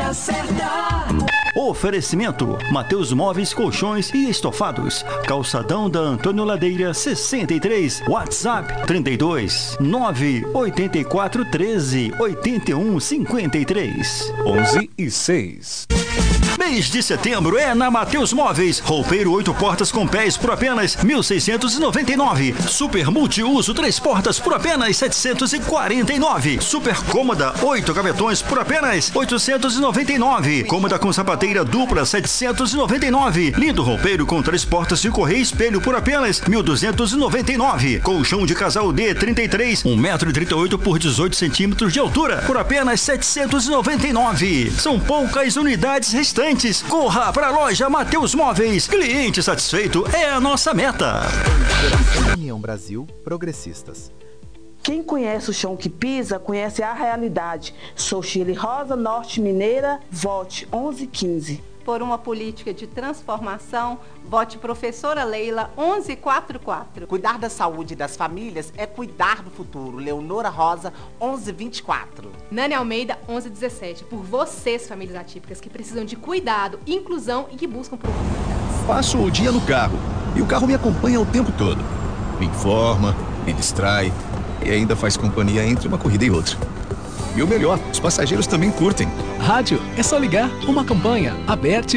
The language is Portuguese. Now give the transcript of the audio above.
hora certa. Oferecimento: Mateus Móveis, Colchões e Estofados. Calçadão da Antônio Ladeira 63. WhatsApp 32 984 13 81 53. 11:06. Mês de setembro é na Mateus Móveis. Roupeiro 8 portas com pés por apenas 1.699. Super multiuso 3 portas por apenas 749. Super cômoda 8 gavetões por apenas 899. Cômoda com sapateira dupla 799. Lindo roupeiro com 3 portas de correia e espelho por apenas 1.299. Colchão de casal D 33, 1,38 m por 18 cm de altura por apenas 799. São poucas unidades restantes. Corra para a loja Mateus Móveis. Cliente satisfeito é a nossa meta. União Brasil Progressistas. Quem conhece o chão que pisa, conhece a realidade. Sou Shirley Rosa, Norte Mineira, vote 1115. Por uma política de transformação, vote professora Leila 1144. Cuidar da saúde das famílias é cuidar do futuro. Leonora Rosa 1124. Nani Almeida 1117. Por vocês, famílias atípicas, que precisam de cuidado, inclusão e que buscam por oportunidades. Passo o dia no carro e o carro me acompanha o tempo todo. Me informa, me distrai e ainda faz companhia entre uma corrida e outra. E o melhor, os passageiros também curtem. Rádio é só ligar, uma campanha aberta